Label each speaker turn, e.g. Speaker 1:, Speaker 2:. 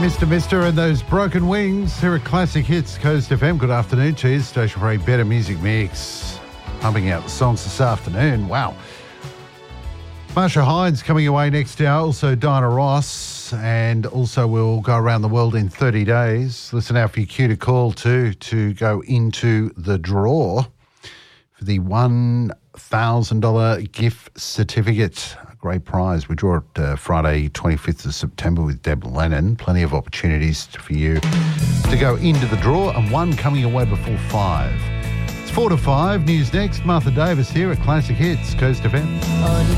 Speaker 1: Mister and those broken wings here at Classic Hits Coast FM. Good afternoon, cheers. Station for a better music mix. Pumping out the songs this afternoon. Wow. Marsha Hines coming away next hour. Also Diana Ross. And also we'll go around the world in 30 days. Listen out for your cue to call too to go into the draw for the $1,000 gift certificate. Great prize. We draw it Friday, 25th of September with Deb Lennon. Plenty of opportunities for you to go into the draw, and one coming away before 5. It's 4 to 5. News next. Martha Davis here at Classic Hits Coast FM.